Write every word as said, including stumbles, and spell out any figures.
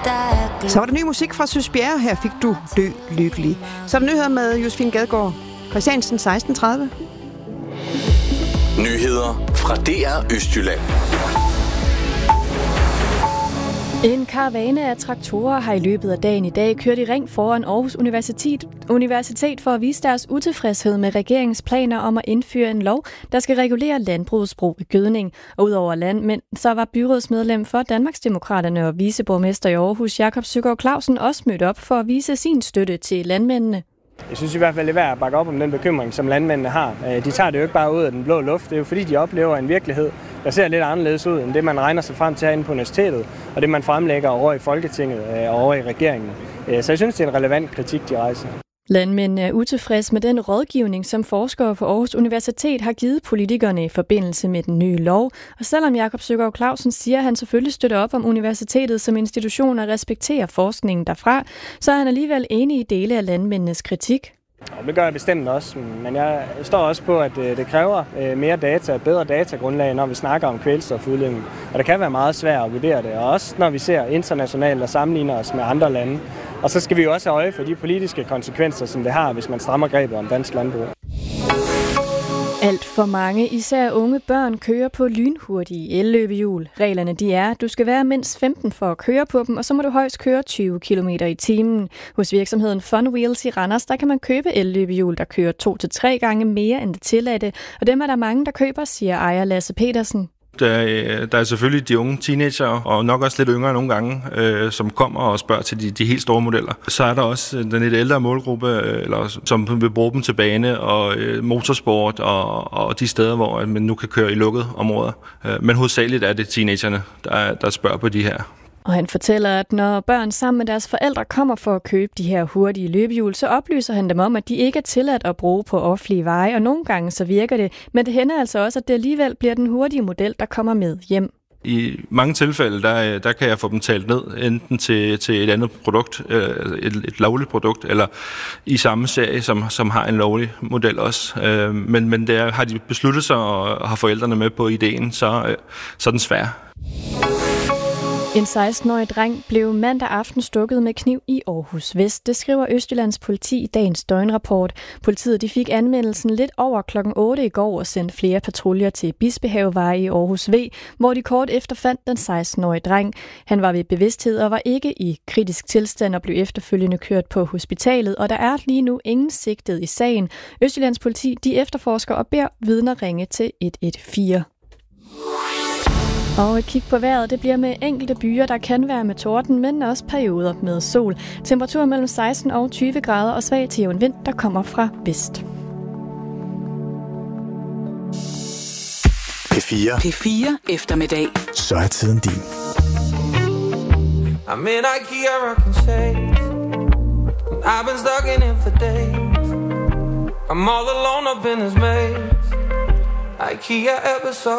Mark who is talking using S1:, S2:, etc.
S1: Så var der ny musik fra Søs Bjerre. Her fik du Dø Lykkelig. Så er der nyheder med Josefine Gadgaard Christiansen seksten tredive.
S2: Nyheder fra D R Østjylland.
S3: En karavane af traktorer har i løbet af dagen i dag kørt i ring foran Aarhus Universitet, Universitet for at vise deres utilfredshed med regeringens planer om at indføre en lov, der skal regulere landbrugets brug af gødning. Og udover landmænd, så var byrådsmedlem for Danmarksdemokraterne og viceborgmester i Aarhus, Jakob Søgaard Clausen, også mødt op for at vise sin støtte til landmændene.
S4: Jeg synes i hvert fald, det er værd at bakke op om den bekymring, som landmændene har. De tager det jo ikke bare ud af den blå luft. Det er jo fordi, de oplever en virkelighed, der ser lidt anderledes ud, end det man regner sig frem til herinde på universitetet, og det man fremlægger over i Folketinget og over i regeringen. Så jeg synes, det er en relevant kritik, de rejser.
S3: Landmændene er utilfredse med den rådgivning, som forskere på Aarhus Universitet har givet politikerne i forbindelse med den nye lov. Og selvom Jakob Søgaard Clausen siger, at han selvfølgelig støtter op om universitetet som institution og respekterer forskningen derfra, så er han alligevel enig i dele af landmændenes kritik.
S4: Det gør jeg bestemt også, men jeg står også på, at det kræver mere data, bedre datagrundlag, når vi snakker om kvælstofudledning. Og det kan være meget svært at vurdere det, og også når vi ser internationalt og sammenligner os med andre lande. Og så skal vi jo også have øje for de politiske konsekvenser, som det har, hvis man strammer grebet om dansk landbrug.
S3: Alt for mange, især unge børn, kører på lynhurtige elløbehjul. Reglerne de er, at du skal være mindst femten for at køre på dem, og så må du højst køre tyve kilometer i timen. Hos virksomheden Fun Wheels i Randers, der kan man købe elløbehjul, der kører to til tre gange mere end det tilladte. Og dem er der mange, der køber, siger ejer Lasse Petersen.
S5: Der, der er selvfølgelig de unge teenager, og nok også lidt yngre nogle gange, øh, som kommer og spørger til de, de helt store modeller. Så er der også den lidt ældre målgruppe, eller, som vil bruge dem til bane og øh, motorsport og, og de steder, hvor man nu kan køre i lukkede områder. Øh, men hovedsageligt er det teenagerne, der, der spørger på de her.
S3: Og han fortæller, at når børn sammen med deres forældre kommer for at købe de her hurtige løbehjul, så oplyser han dem om, at de ikke er tilladt at bruge på offentlige veje, og nogle gange så virker det. Men det hænder altså også, at det alligevel bliver den hurtige model, der kommer med hjem.
S5: I mange tilfælde, der, der kan jeg få dem talt ned, enten til, til et andet produkt, et, et lovligt produkt, eller i samme serie, som, som har en lovlig model også. Men, men der har de besluttet sig og har forældrene med på ideen, så, så er den svær.
S3: En seksten-årig dreng blev mandag aften stukket med kniv i Aarhus Vest. Det skriver Østjyllands politi i dagens døgnrapport. Politiet de fik anmeldelsen lidt over klokken otte i går og sendte flere patruljer til Bispehavevej i Aarhus V, hvor de kort efter fandt den seksten-årige dreng. Han var ved bevidsthed og var ikke i kritisk tilstand og blev efterfølgende kørt på hospitalet, og der er lige nu ingen sigtet i sagen. Østjyllands politi de efterforsker og beder vidner ringe til et et fire. Og et kig på vejret, det bliver med enkelte byer, der kan være med torden, men også perioder med sol. Temperatur mellem seksten og tyve grader og svag til jævn vind, der kommer fra vest.
S2: P fire.
S6: P fire eftermiddag.
S2: Så er tiden din.
S7: I'm in IKEA rocking shades. I've been stuck in it for days. I'm all alone up in this maze. IKEA episode.